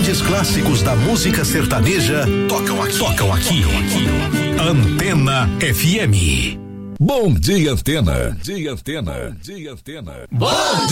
grandes clássicos da música sertaneja tocam aqui. Antena FM. Bom dia, Antena. Bom dia, Antena. Bom dia!